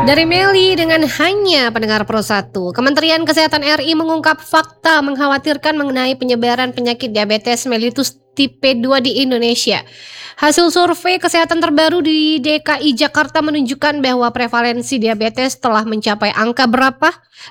Dari Meli dengan hanya pendengar Pro 1. Kementerian Kesehatan RI mengungkap fakta mengkhawatirkan mengenai penyebaran penyakit diabetes mellitus tipe 2 di Indonesia. Hasil survei kesehatan terbaru di DKI Jakarta menunjukkan bahwa prevalensi diabetes telah mencapai angka berapa?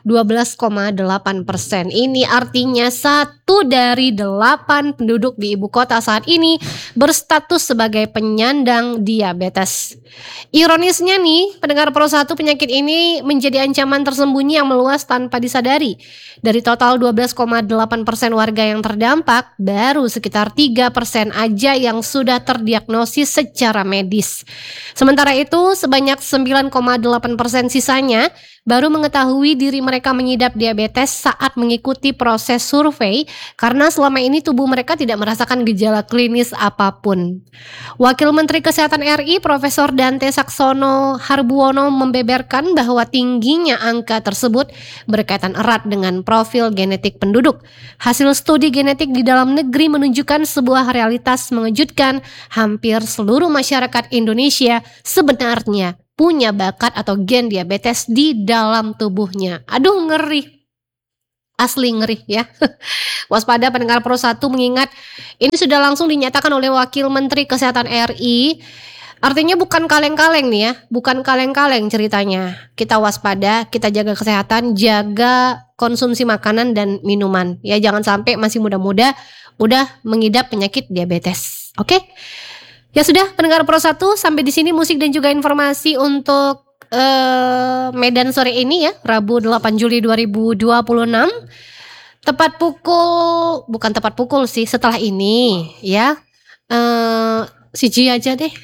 12,8%. Ini artinya 1 dari 8 penduduk di ibu kota saat ini berstatus sebagai penyandang diabetes. Ironisnya nih, pendengar Pro 1, penyakit ini menjadi ancaman tersembunyi yang meluas tanpa disadari. Dari total 12,8% warga yang terdampak, baru sekitar 3% aja yang sudah terdiagnosis secara medis. Sementara itu, sebanyak 9,8% sisanya baru mengetahui diri mereka mengidap diabetes saat mengikuti proses survei karena selama ini tubuh mereka tidak merasakan gejala klinis apapun. Wakil Menteri Kesehatan RI Profesor Dante Saxono Harbuono membeberkan bahwa tingginya angka tersebut berkaitan erat dengan profil genetik penduduk. Hasil studi genetik di dalam negeri menunjukkan sebuah realitas mengejutkan, hampir seluruh masyarakat Indonesia sebenarnya punya bakat atau gen diabetes di dalam tubuhnya. Aduh, ngeri. Asli ngeri ya. Waspada pendengar Pro 1, mengingat ini sudah langsung dinyatakan oleh Wakil Menteri Kesehatan RI. Artinya bukan kaleng-kaleng nih ya, bukan kaleng-kaleng ceritanya. Kita waspada, kita jaga kesehatan, jaga konsumsi makanan dan minuman. Ya, jangan sampai masih muda-muda udah mengidap penyakit diabetes. Oke? Ya sudah, pendengar Pro 1, sampai di sini musik dan juga informasi untuk Medan sore ini ya, Rabu 8 Juli 2026. Bukan tepat pukul sih, setelah ini ya. Siji aja deh.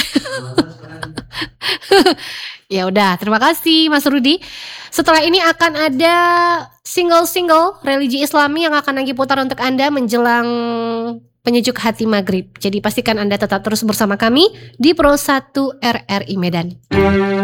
Ya udah, terima kasih Mas Rudi. Setelah ini akan ada single-single religi Islami yang akan lagi putar untuk Anda menjelang penyejuk hati maghrib. Jadi pastikan Anda tetap terus bersama kami di Pro 1 RRI Medan.